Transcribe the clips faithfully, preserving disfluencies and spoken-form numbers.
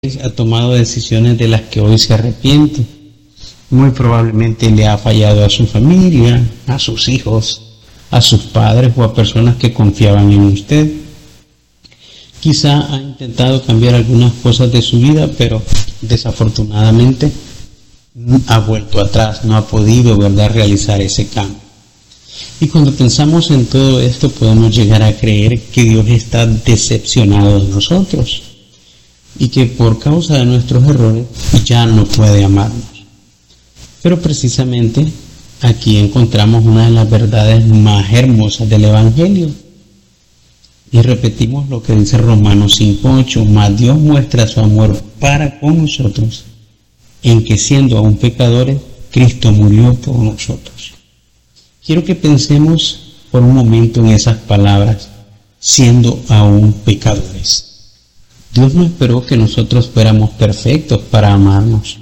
ha tomado decisiones de las que hoy se arrepiente. Muy probablemente le ha fallado a su familia, a sus hijos, a sus padres o a personas que confiaban en usted. Quizá ha intentado cambiar algunas cosas de su vida, pero desafortunadamente ha vuelto atrás, no ha podido, ¿verdad?, realizar ese cambio. Y cuando pensamos en todo esto, podemos llegar a creer que Dios está decepcionado de nosotros y que por causa de nuestros errores ya no puede amarnos. Pero precisamente aquí encontramos una de las verdades más hermosas del Evangelio. Y repetimos lo que dice Romanos cinco ocho, mas Dios muestra su amor para con nosotros, en que siendo aún pecadores, Cristo murió por nosotros. Quiero que pensemos por un momento en esas palabras, siendo aún pecadores. Dios no esperó que nosotros fuéramos perfectos para amarnos.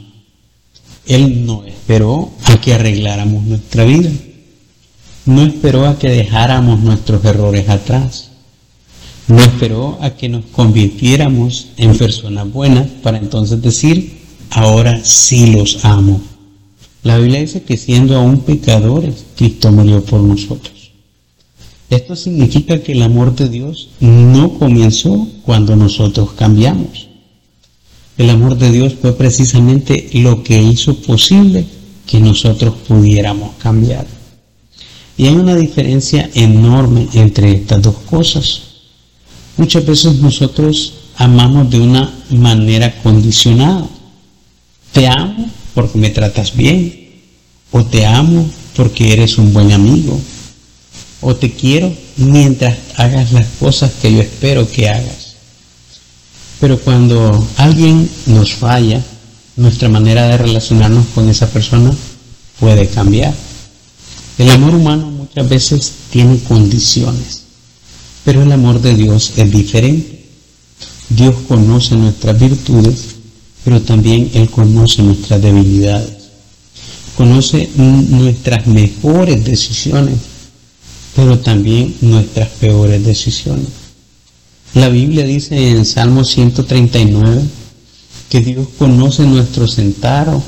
Él no esperó a que arregláramos nuestra vida. No esperó a que dejáramos nuestros errores atrás. No esperó a que nos convirtiéramos en personas buenas para entonces decir, ahora sí los amo. La Biblia dice que siendo aún pecadores, Cristo murió por nosotros. Esto significa que el amor de Dios no comenzó cuando nosotros cambiamos. El amor de Dios fue precisamente lo que hizo posible que nosotros pudiéramos cambiar. Y hay una diferencia enorme entre estas dos cosas. Muchas veces nosotros amamos de una manera condicionada. Te amo porque me tratas bien, o te amo porque eres un buen amigo, o te quiero mientras hagas las cosas que yo espero que hagas. Pero cuando alguien nos falla, nuestra manera de relacionarnos con esa persona puede cambiar. El amor humano muchas veces tiene condiciones, pero el amor de Dios es diferente. Dios conoce nuestras virtudes, pero también Él conoce nuestras debilidades. Conoce nuestras mejores decisiones, pero también nuestras peores decisiones. La Biblia dice en Salmo ciento treinta y nueve que Dios conoce nuestro sentar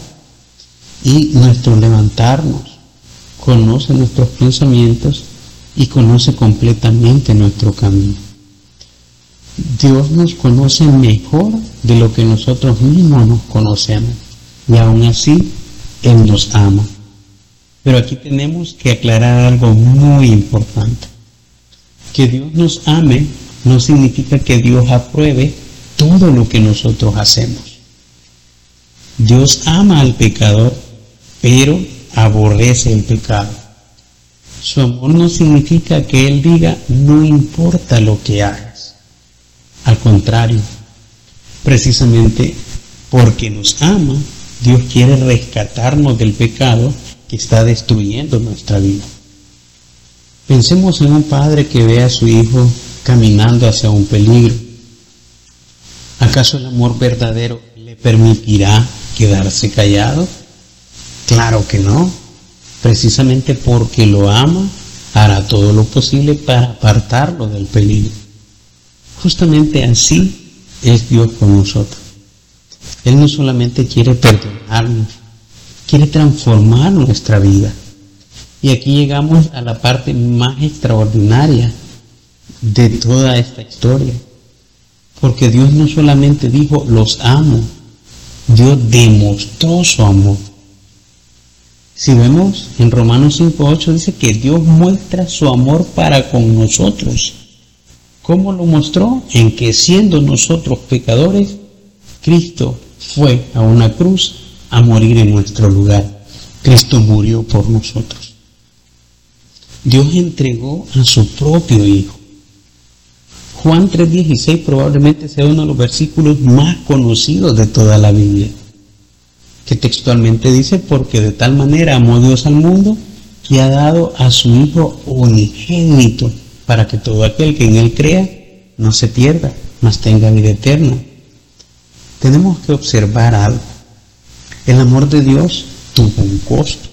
y nuestro levantarnos, conoce nuestros pensamientos y conoce completamente nuestro camino. Dios nos conoce mejor de lo que nosotros mismos nos conocemos y aún así Él nos ama. Pero aquí tenemos que aclarar algo muy importante. Que Dios nos ame no significa que Dios apruebe todo lo que nosotros hacemos. Dios ama al pecador, pero aborrece el pecado. Su amor no significa que Él diga, no importa lo que hagas. Al contrario, precisamente porque nos ama, Dios quiere rescatarnos del pecado que está destruyendo nuestra vida. Pensemos en un padre que ve a su hijo caminando hacia un peligro. ¿Acaso el amor verdadero le permitirá quedarse callado? Claro que no. Precisamente porque lo ama, hará todo lo posible para apartarlo del peligro. Justamente así es Dios con nosotros. Él no solamente quiere perdonarnos, quiere transformar nuestra vida. Y aquí llegamos a la parte más extraordinaria de toda esta historia. Porque Dios no solamente dijo, los amo, Dios demostró su amor. Si vemos en Romanos cinco ocho dice que Dios muestra su amor para con nosotros. ¿Cómo lo mostró? En que siendo nosotros pecadores, Cristo fue a una cruz a morir en nuestro lugar. Cristo murió por nosotros. Dios entregó a su propio Hijo. Juan tres dieciséis probablemente sea uno de los versículos más conocidos de toda la Biblia, que textualmente dice, porque de tal manera amó Dios al mundo, que ha dado a su Hijo unigénito, para que todo aquel que en Él crea no se pierda, mas tenga vida eterna. Tenemos que observar algo. El amor de Dios tuvo un costo.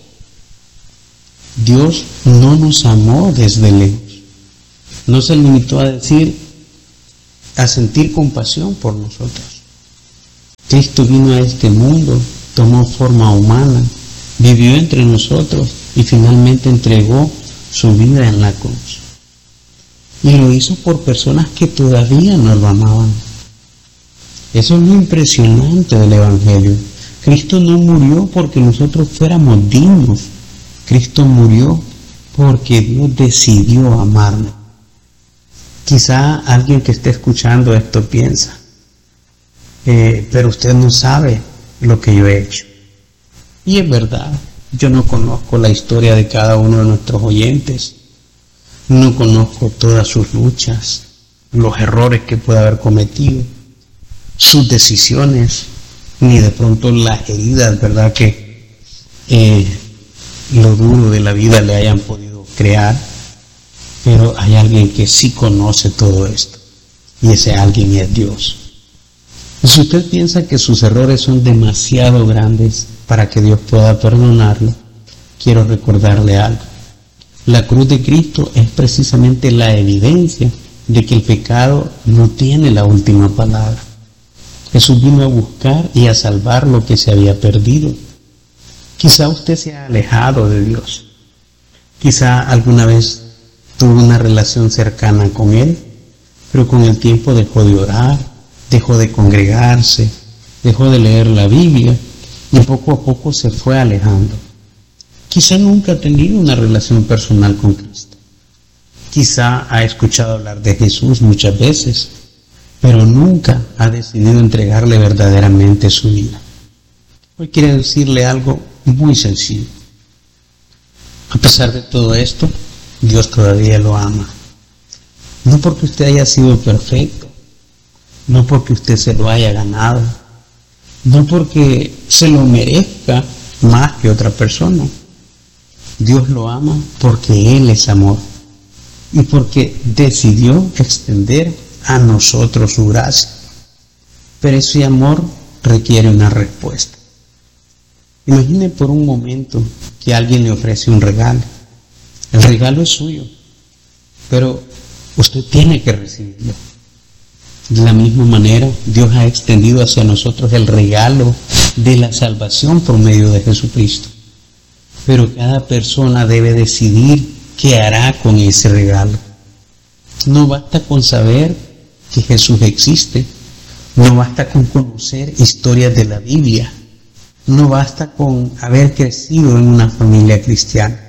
Dios no nos amó desde lejos. No se limitó a decir, a sentir compasión por nosotros. Cristo vino a este mundo, tomó forma humana, vivió entre nosotros y finalmente entregó su vida en la cruz. Y lo hizo por personas que todavía no lo amaban. Eso es lo impresionante del Evangelio. Cristo no murió porque nosotros fuéramos dignos. Cristo murió porque Dios decidió amarnos. Quizá alguien que esté escuchando esto piensa, eh, pero usted no sabe lo que yo he hecho. Y es verdad, yo no conozco la historia de cada uno de nuestros oyentes, no conozco todas sus luchas, los errores que puede haber cometido, sus decisiones, ni de pronto las heridas, ¿verdad?, que eh, lo duro de la vida le hayan podido crear. Pero hay alguien que sí conoce todo esto, y ese alguien es Dios. Y si usted piensa que sus errores son demasiado grandes para que Dios pueda perdonarlo, quiero recordarle algo. La cruz de Cristo es precisamente la evidencia de que el pecado no tiene la última palabra. Jesús vino a buscar y a salvar lo que se había perdido. Quizá usted se ha alejado de Dios. Quizá alguna vez tuvo una relación cercana con Él, pero con el tiempo dejó de orar, dejó de congregarse, dejó de leer la Biblia y poco a poco se fue alejando. Quizá nunca ha tenido una relación personal con Cristo. Quizá ha escuchado hablar de Jesús muchas veces, pero nunca ha decidido entregarle verdaderamente su vida. Hoy quiero decirle algo muy sencillo. A pesar de todo esto, Dios todavía lo ama. No porque usted haya sido perfecto, no porque usted se lo haya ganado, no porque se lo merezca más que otra persona. Dios lo ama porque Él es amor y porque decidió extender a nosotros su gracia. Pero ese amor requiere una respuesta. Imagine por un momento que alguien le ofrece un regalo. El regalo es suyo, pero usted tiene que recibirlo. De la misma manera, Dios ha extendido hacia nosotros el regalo de la salvación por medio de Jesucristo. Pero cada persona debe decidir qué hará con ese regalo. No basta con saber que Jesús existe, no basta con conocer historias de la Biblia, no basta con haber crecido en una familia cristiana.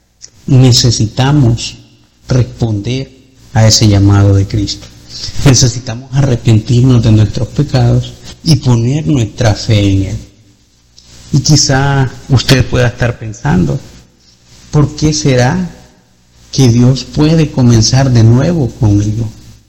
Necesitamos responder a ese llamado de Cristo. Necesitamos arrepentirnos de nuestros pecados y poner nuestra fe en Él. Y quizá usted pueda estar pensando, ¿por qué será que Dios puede comenzar de nuevo conmigo?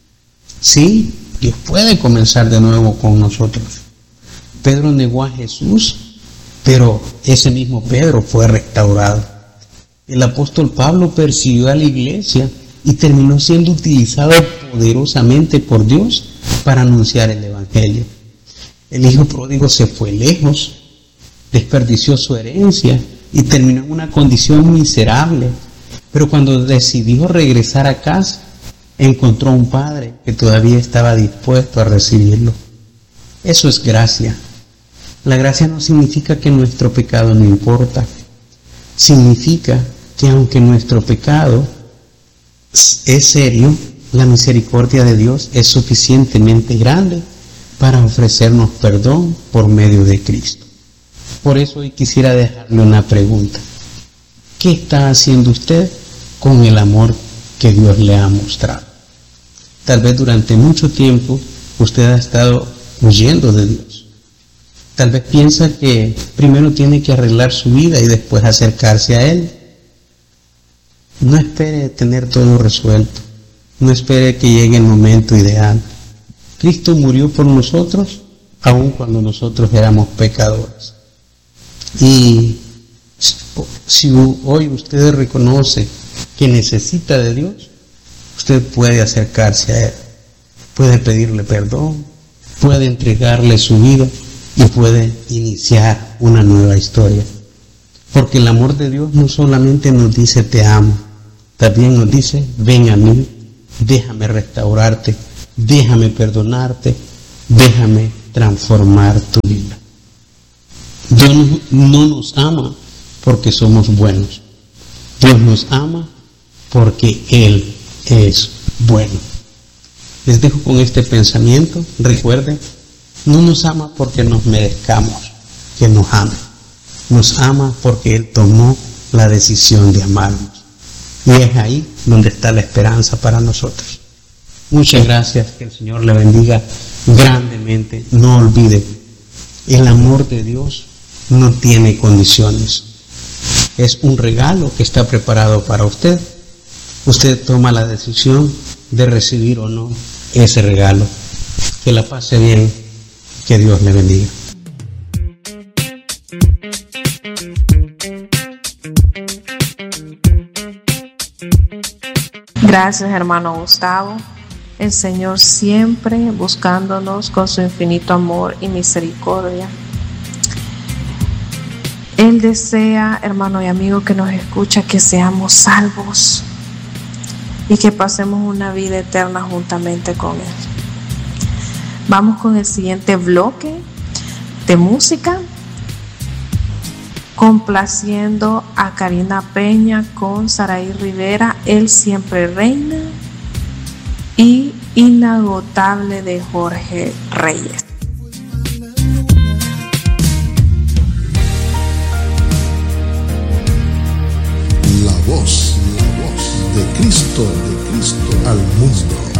Sí, Dios puede comenzar de nuevo con nosotros. Pedro negó a Jesús, pero ese mismo Pedro fue restaurado. El apóstol Pablo persiguió a la iglesia y terminó siendo utilizado poderosamente por Dios para anunciar el Evangelio. El hijo pródigo se fue lejos, desperdició su herencia y terminó en una condición miserable. Pero cuando decidió regresar a casa, encontró un padre que todavía estaba dispuesto a recibirlo. Eso es gracia. La gracia no significa que nuestro pecado no importa. Significa que aunque nuestro pecado es serio, la misericordia de Dios es suficientemente grande para ofrecernos perdón por medio de Cristo. Por eso hoy quisiera dejarle una pregunta. ¿Qué está haciendo usted con el amor que Dios le ha mostrado? Tal vez durante mucho tiempo usted ha estado huyendo de Dios. Tal vez piensa que primero tiene que arreglar su vida y después acercarse a Él. No espere tener todo resuelto. No espere que llegue el momento ideal. Cristo murió por nosotros, aun cuando nosotros éramos pecadores. Y si hoy usted reconoce que necesita de Dios, usted puede acercarse a Él. Puede pedirle perdón, puede entregarle su vida y puede iniciar una nueva historia. Porque el amor de Dios no solamente nos dice te amo, también nos dice ven a mí, déjame restaurarte, déjame perdonarte, déjame transformar tu vida. Dios no, no nos ama porque somos buenos. Dios nos ama porque Él es bueno. Les dejo con este pensamiento. Recuerden, no nos ama porque nos merezcamos que nos ame. Nos ama porque Él tomó la decisión de amarnos. Y es ahí donde está la esperanza para nosotros. Muchas gracias, que el Señor le bendiga grandemente. No olvide, el amor de Dios no tiene condiciones. Es un regalo que está preparado para usted. Usted toma la decisión de recibir o no ese regalo. Que la pase bien, que Dios le bendiga. Gracias, hermano Gustavo. El Señor siempre buscándonos con su infinito amor y misericordia. Él desea, hermano y amigo que nos escucha, que seamos salvos y que pasemos una vida eterna juntamente con Él. Vamos con el siguiente bloque de música, complaciendo a Karina Peña con Saraí Rivera, Él siempre reina, y Inagotable de Jorge Reyes. La voz, la voz de Cristo, de Cristo al mundo.